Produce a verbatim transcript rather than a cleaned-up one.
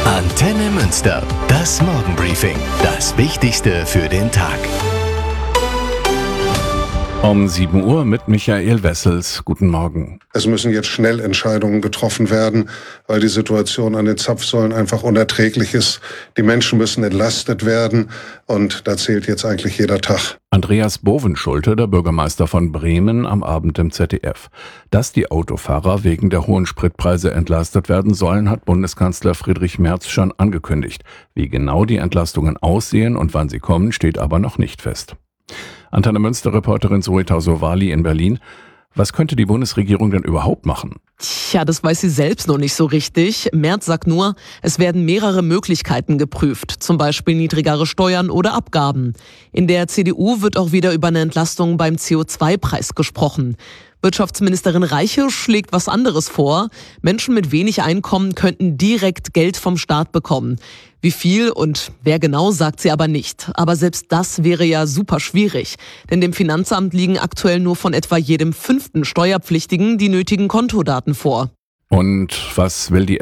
Antenne Münster, das Morgenbriefing. Das Wichtigste für den Tag. Um sieben Uhr mit Michael Wessels. Guten Morgen. Es müssen jetzt schnell Entscheidungen getroffen werden, weil die Situation an den Zapfsäulen einfach unerträglich ist. Die Menschen müssen entlastet werden und da zählt jetzt eigentlich jeder Tag. Andreas Bovenschulte, der Bürgermeister von Bremen, am Abend im Z D F. Dass die Autofahrer wegen der hohen Spritpreise entlastet werden sollen, hat Bundeskanzler Friedrich Merz schon angekündigt. Wie genau die Entlastungen aussehen und wann sie kommen, steht aber noch nicht fest. Antenne Münster-Reporterin Zoe Tausovali in Berlin. Was könnte die Bundesregierung denn überhaupt machen? Tja, das weiß sie selbst noch nicht so richtig. Merz sagt nur, es werden mehrere Möglichkeiten geprüft, zum Beispiel niedrigere Steuern oder Abgaben. In der C D U wird auch wieder über eine Entlastung beim C O zwei Preis gesprochen. Wirtschaftsministerin Reiche schlägt was anderes vor. Menschen mit wenig Einkommen könnten direkt Geld vom Staat bekommen. Wie viel und wer genau, sagt sie aber nicht. Aber selbst das wäre ja super schwierig. Denn dem Finanzamt liegen aktuell nur von etwa jedem fünften Steuerpflichtigen die nötigen Kontodaten vor. Und was will die